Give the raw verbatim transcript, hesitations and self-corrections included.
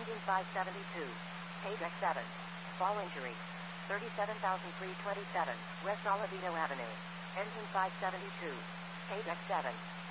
Engine five seventy-two. Page X seven. Fall injury. thirty-seven thousand three hundred twenty-seven, West Olivito Avenue. Engine five seventy-two. Page X seven.